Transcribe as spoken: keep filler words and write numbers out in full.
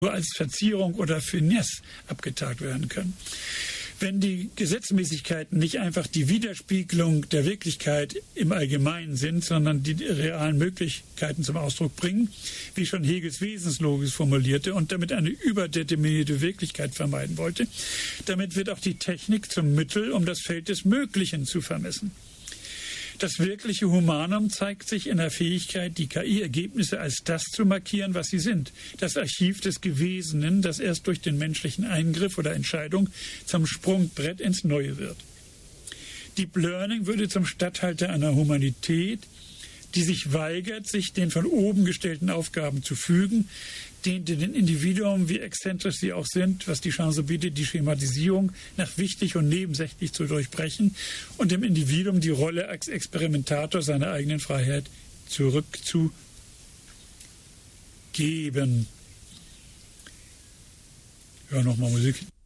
als Verzierung oder Finesse abgetagt werden können. Wenn die Gesetzmäßigkeiten nicht einfach die Widerspiegelung der Wirklichkeit im Allgemeinen sind, sondern die realen Möglichkeiten zum Ausdruck bringen, wie schon Hegels Wesenslogik formulierte und damit eine überdeterminierte Wirklichkeit vermeiden wollte, damit wird auch die Technik zum Mittel, um das Feld des Möglichen zu vermessen. Das wirkliche Humanum zeigt sich in der Fähigkeit, die K I-Ergebnisse als das zu markieren, was sie sind. Das Archiv des Gewesenen, das erst durch den menschlichen Eingriff oder Entscheidung zum Sprungbrett ins Neue wird. Deep Learning würde zum Statthalter einer Humanität, die sich weigert, sich den von oben gestellten Aufgaben zu fügen, den den Individuum, wie exzentrisch sie auch sind, was die Chance bietet, die Schematisierung nach wichtig und nebensächlich zu durchbrechen und dem Individuum die Rolle als Experimentator seiner eigenen Freiheit zurückzugeben. Hör nochmal Musik.